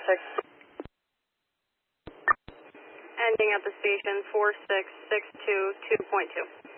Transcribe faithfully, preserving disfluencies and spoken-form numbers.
six. Ending at the station four six six two two point two.